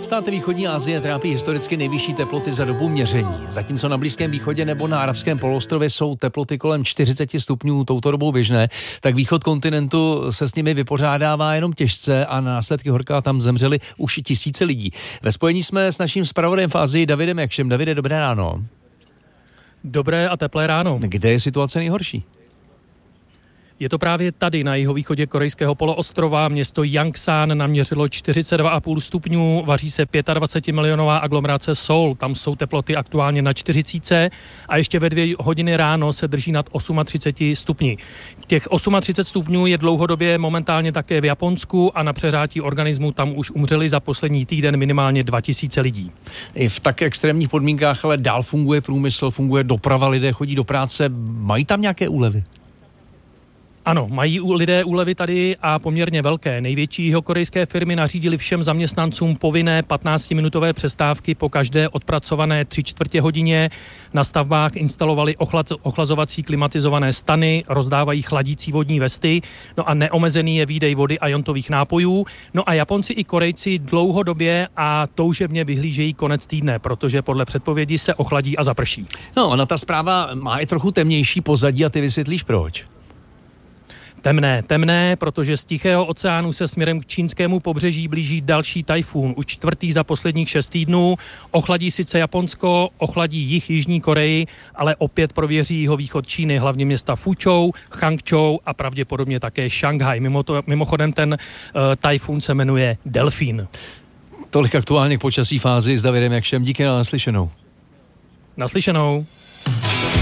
Státy východní Asie trápí historicky nejvyšší teploty za dobu měření. Zatímco na Blízkém východě nebo na arabském poloostrově jsou teploty kolem 40 stupňů touto dobou běžné, tak východ kontinentu se s nimi vypořádává jenom těžce a na následky horka tam zemřeli už tisíce lidí. Ve spojení jsme s naším zpravodajem v Asii Davidem Jakšem. Davide, dobré ráno. Dobré a teplé ráno. Kde je situace nejhorší? Je to právě tady na jihovýchodě korejského poloostrova. Město Yangsan naměřilo 42,5 stupňů, vaří se 25-milionová aglomerace Seoul. Tam jsou teploty aktuálně na 40 a ještě ve 2 hodiny ráno se drží nad 38 stupni. Těch 38 stupňů je dlouhodobě momentálně také v Japonsku a na přehrátí organismu tam už umřeli za poslední týden minimálně 2000 lidí. I v tak extrémních podmínkách ale dál funguje průmysl, funguje doprava, lidé chodí do práce. Mají tam nějaké úlevy? Ano, mají lidé úlevy tady a poměrně velké. Největší jihokorejské firmy nařídili všem zaměstnancům povinné 15-minutové přestávky po každé odpracované 3/4 hodině. Na stavbách instalovali ochlazovací klimatizované stany, rozdávají chladící vodní vesty, no a neomezený je výdej vody a jontových nápojů. No a Japonci i Korejci dlouhodobě a toužebně vyhlížejí konec týdne, protože podle předpovědi se ochladí a zaprší. No, ona ta zpráva má i trochu temnější pozadí a ty vysvětlíš proč. Temné, protože z Tichého oceánu se směrem k čínskému pobřeží blíží další tajfun, už 4. za posledních 6 týdnů. Ochladí sice Japonsko, ochladí jih Jižní Koreji, ale opět prověří jihovýchod Číny, hlavně města Fučou, Changčou a pravděpodobně také Šanghaj. Mimochodem ten tajfun se jmenuje Delfín. Tolik aktuálně k počasí fázi s Davidem Jakšem. Díky, na naslyšenou. Naslyšenou.